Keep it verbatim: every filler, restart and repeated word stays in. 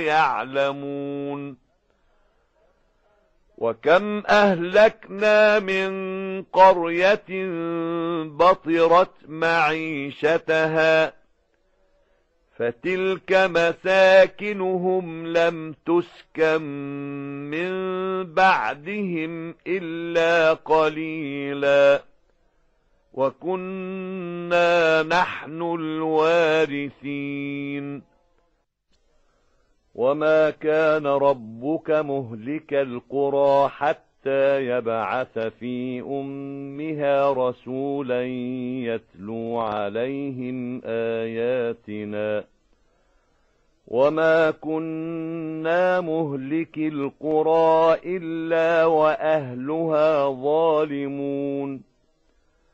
يعلمون وكم أهلكنا من قرية بطرت معيشتها فتلك مساكنهم لم تسكن من بعدهم إلا قليلا وكنا نحن الوارثين وما كان ربك مهلك القرى حتى يبعث في أمها رسولا يتلو عليهم آياتنا وما كنا مهلك القرى إلا وأهلها ظالمون